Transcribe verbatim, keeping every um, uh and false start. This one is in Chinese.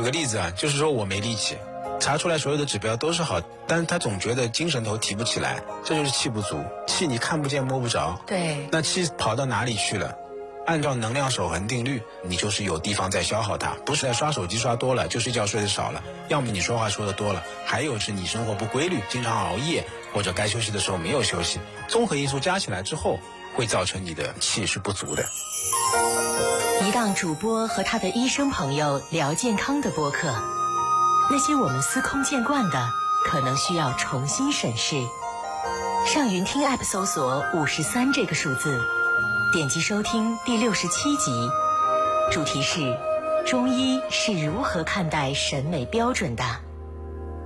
个例子啊，就是说我没力气，查出来所有的指标都是好，但是他总觉得精神头提不起来，这就是气不足。气你看不见摸不着， 对， 那气跑到哪里去了？按照能量守恒定律，你就是有地方在消耗它，不是在刷手机刷多了，就睡觉睡得少了，要么你说话说得多了，还有是你生活不规律，经常熬夜，或者该休息的时候没有休息，综合因素加起来之后，会造成你的气是不足的。 一档主播和他的医生朋友聊健康的播客，那些我们司空见惯的，可能需要重新审视。上云听 App 搜索五十三这个数字，点击收听第六十七集，主题是中医是如何看待审美标准的。